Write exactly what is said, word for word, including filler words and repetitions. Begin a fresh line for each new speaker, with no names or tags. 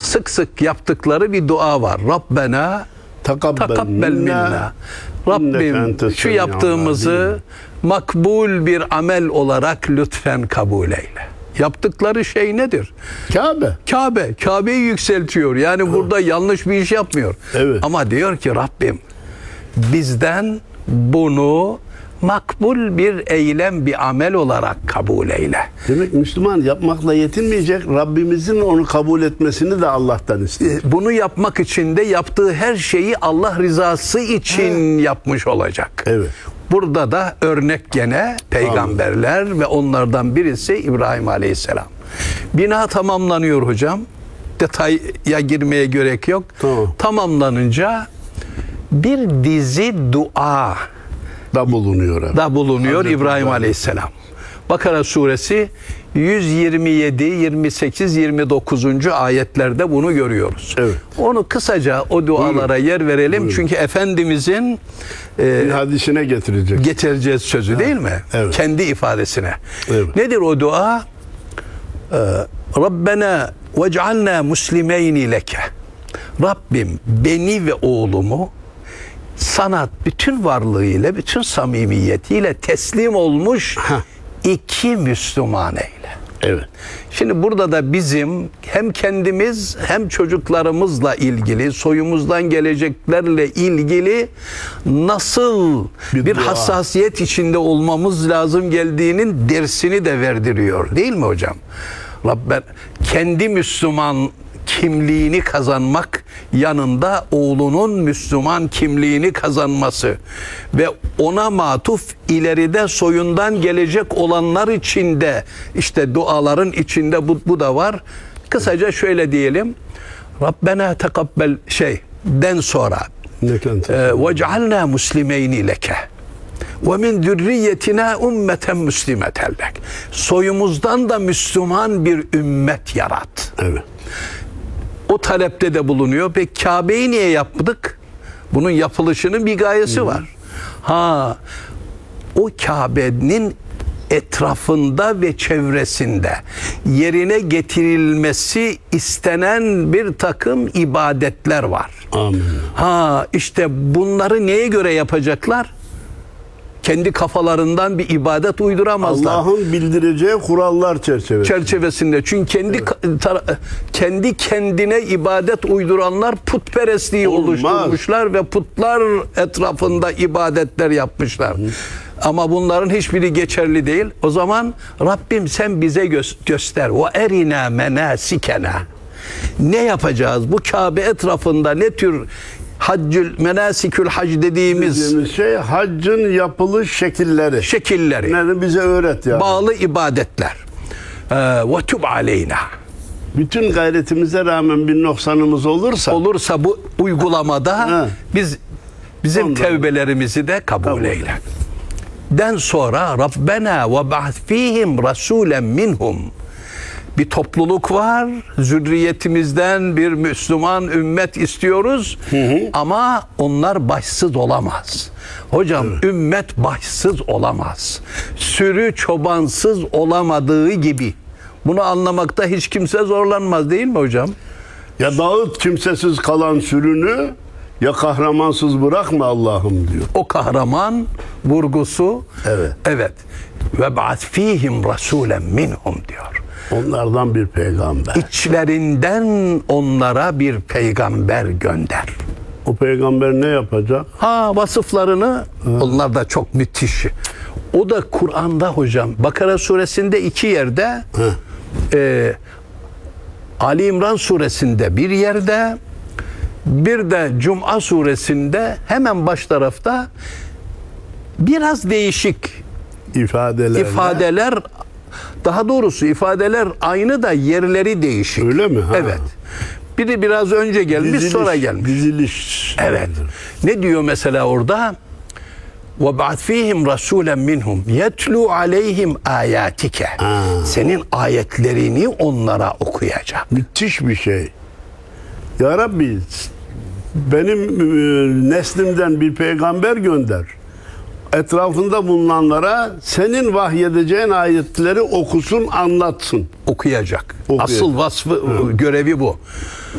sık sık yaptıkları bir dua var. Rabbena
Takabbel,
takabbel minna. Rabbim şu yaptığımızı makbul bir amel olarak lütfen kabul eyle. Yaptıkları şey nedir?
Kabe.
Kabe. Kabe'yi yükseltiyor. Yani ha. burada yanlış bir iş yapmıyor.
Evet.
Ama diyor ki Rabbim bizden bunu makbul bir eylem, bir amel olarak kabul eyle.
Demek Müslüman yapmakla yetinmeyecek, Rabbimizin onu kabul etmesini de Allah'tan istiyor.
Bunu yapmak için de yaptığı her şeyi Allah rızası için ha. yapmış olacak.
Evet.
Burada da örnek gene peygamberler Amin. Ve onlardan birisi İbrahim Aleyhisselam. Bina tamamlanıyor hocam. Detaya girmeye gerek yok.
Tamam. Tamamlanınca
bir dizi dua
da bulunuyor.
Da bulunuyor Hazreti İbrahim İbrahim Aleyhisselam. Bakara suresi yüz yirmi yedi, yirmi sekiz, yirmi dokuzuncu ayetlerde bunu görüyoruz.
Evet.
Onu kısaca o dualara Buyurun. yer verelim. Buyurun. Çünkü Efendimizin
e, bir hadisine getirecek.
Getireceğiz sözü ha. değil mi?
Evet.
Kendi ifadesine.
Evet.
Nedir o dua? Ee, Rabbena vec'alna muslimeyni leke. Rabbim beni ve oğlumu sana bütün varlığıyla, bütün samimiyetiyle teslim olmuş Heh. iki Müslüman eyle.
Evet.
Şimdi burada da bizim hem kendimiz hem çocuklarımızla ilgili, soyumuzdan geleceklerle ilgili nasıl bir, bir hassasiyet içinde olmamız lazım geldiğinin dersini de verdiriyor. Değil mi hocam? Rabben kendi Müslüman kimliğini kazanmak yanında oğlunun Müslüman kimliğini kazanması ve ona matuf ileride soyundan gelecek olanlar için de işte duaların içinde bu, bu da var. Kısaca şöyle diyelim. Rabbena tekabbel şey den sonra ve cealna muslimeyni leke ve min zürriyetina ummeten müslimeten lek. Soyumuzdan da Müslüman bir ümmet yarat.
Evet.
O talepte de bulunuyor. Peki Kabe'yi niye yapmadık? Bunun yapılışının bir gayesi var. Ha, o Kabe'nin etrafında ve çevresinde yerine getirilmesi istenen bir takım ibadetler var.
Amin.
Ha, işte bunları neye göre yapacaklar? Kendi kafalarından bir ibadet uyduramazlar.
Allah'ın bildireceği kurallar çerçevesinde.
Çerçevesinde. Çünkü kendi evet. kendi kendine ibadet uyduranlar putperestliği Olmaz. oluşturmuşlar ve putlar etrafında ibadetler yapmışlar. Hı. Ama bunların hiçbiri geçerli değil. O zaman Rabbim sen bize gö- göster. Ve erina menasikena. Ne yapacağız? Bu Kabe etrafında ne tür haccül menasikül hac dediğimiz, dediğimiz
şey haccın yapılış şekilleri.
Şekilleri.
Yani bize öğret yani.
Bağlı ibadetler. Ve tub aleyna.
Bütün gayretimize rağmen bir noksanımız olursa
olursa bu uygulamada
ha.
biz bizim Ondan. tevbelerimizi de kabul, kabul eyle. Den sonra Rabbena ve ba'th fihim rasulen minhum. Bir topluluk var. Zürriyetimizden bir Müslüman ümmet istiyoruz. Hı hı. Ama onlar başsız olamaz. Hocam evet. ümmet başsız olamaz. Sürü çobansız olamadığı gibi. Bunu anlamakta hiç kimse zorlanmaz değil mi hocam?
Ya dağıt kimsesiz kalan sürünü, ya kahramansız bırakma Allah'ım diyor.
O kahraman vurgusu
evet.
Evet. Ve ba'th fihim rasulen minhum diyor.
Onlardan bir peygamber.
İçlerinden onlara bir peygamber gönder.
O peygamber ne yapacak?
Ha vasıflarını ha. Onlar da çok müthiş. O da Kur'an'da hocam. Bakara suresinde iki yerde e, Ali İmran suresinde bir yerde bir de Cuma suresinde hemen baş tarafta biraz değişik
ifadeler.
ifadeler daha doğrusu ifadeler aynı da yerleri değişik.
Öyle mi? Ha.
Evet. Biri biraz önce gelmiş diziliş, sonra gelmiş.
Diziliş.
Evet. Ne diyor mesela orada? وَبَعْثْ ف۪يهِمْ رَسُولًا مِنْهُمْ يَتْلُوا عَلَيْهِمْ آيَاتِكَ. Senin ayetlerini onlara okuyacak.
Müthiş bir şey. Ya Rabbi benim e, neslimden bir peygamber gönder. Etrafında bulunanlara senin vahyedeceğin ayetleri okusun, anlatsın.
Okuyacak.
Okuyacak.
Asıl vasfı, Hı. görevi bu.